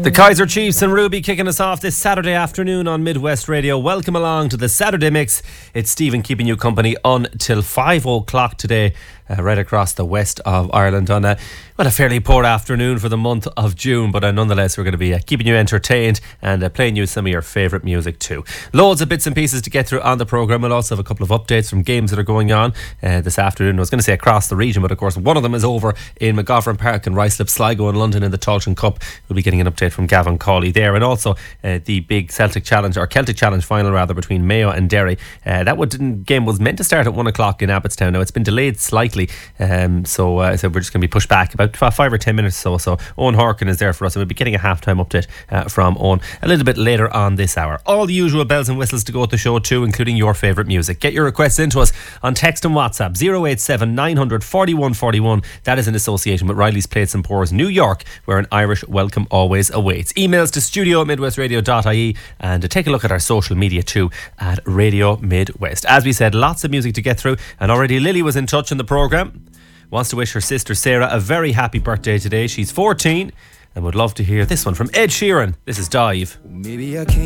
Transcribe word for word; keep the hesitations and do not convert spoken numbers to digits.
The Kaiser Chiefs and Ruby kicking us off this Saturday afternoon on Midwest Radio. Welcome along to the Saturday Mix. It's Stephen keeping you company until five o'clock today, uh, right across the west of Ireland on a, well, a fairly poor afternoon for the month of June, but uh, nonetheless we're going to be uh, keeping you entertained and uh, playing you some of your favourite music too. Loads of bits and pieces to get through on the programme. We'll also have a couple of updates from games that are going on uh, this afternoon. I was going to say across the region, but of course one of them is over in McGovern Park and Ruislip Sligo in London in the Tailteann Cup. We'll be getting an update from Gavin Cawley there, and also uh, the big Celtic Challenge, or Celtic Challenge final rather, between Mayo and Derry. Uh, that would, game was meant to start at one o'clock in Abbottstown. Now it's been delayed slightly, um, so uh, so we're just going to be pushed back about five or ten minutes or so. So Owen Harkin is there for us, and we'll be getting a halftime update uh, from Owen a little bit later on this hour. All the usual bells and whistles to go at the show too, including your favourite music. Get your requests into us on text and WhatsApp zero eight seven nine hundred forty-one forty-one. That is in association with Riley's Plates and Pours New York, where an Irish welcome always awaits. Emails to studio at midwest radio dot I E, and to take a look at our social media too at Radio Midwest. As we said, lots of music to get through, and already Lily was in touch in the programme. Wants to wish her sister Sarah a very happy birthday today. She's fourteen and would love to hear this one from Ed Sheeran. This is Dive. Maybe I can't